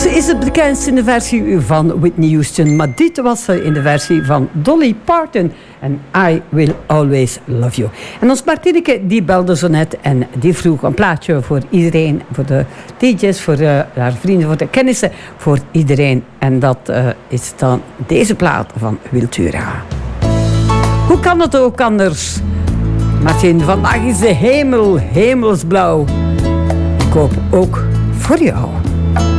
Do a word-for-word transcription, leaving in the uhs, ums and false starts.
Ze is het bekendst in de versie van Whitney Houston, maar dit was ze in de versie van Dolly Parton en I Will Always Love You. En ons Martineke, die belde zo net en die vroeg een plaatje voor iedereen, voor de D J's, voor uh, haar vrienden, voor de kennissen, voor iedereen. En dat uh, is dan deze plaat van Wiltura. Hoe kan het ook anders? Martin, vandaag is de hemel hemelsblauw. Ik hoop ook voor jou.